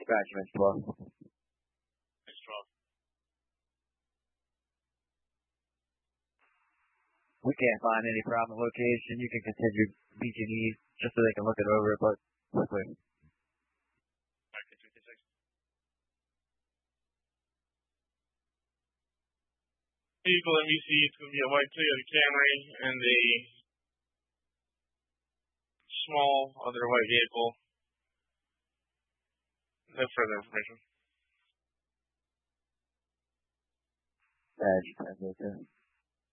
Gotcha, Mr. 12. It's 12. We can't find any problem location. You can continue BG&E just so they can look it over, but we're clear. Okay, 256. Vehicle MVC is going to be a white Toyota Camry and a small other white vehicle. No further information. Badge,